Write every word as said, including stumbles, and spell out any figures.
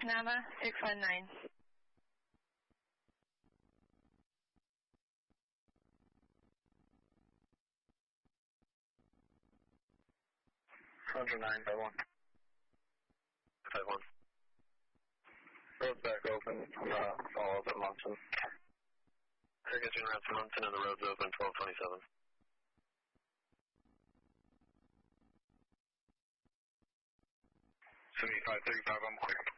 Nava, six one nine. Roger, nine five one. five one. Road's back open. I'm going to follow up at Munson. Circuit's in route to Munson and the road's open, twelve twenty-seven. seventy-five thirty-five, I'm clear.